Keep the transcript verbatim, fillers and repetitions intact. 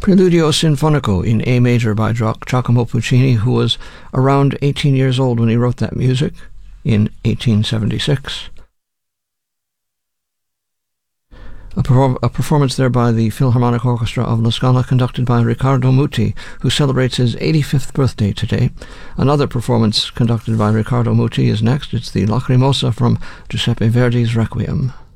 Preludio Sinfonico in A major by Giacomo Puccini, who was around eighteen years old when he wrote that music in eighteen seventy-six. A, perform- a performance there by the Philharmonic Orchestra of La Scala, conducted by Riccardo Muti, who celebrates his eighty-fifth birthday today. Another performance conducted by Riccardo Muti is next. It's the Lacrimosa from Giuseppe Verdi's Requiem.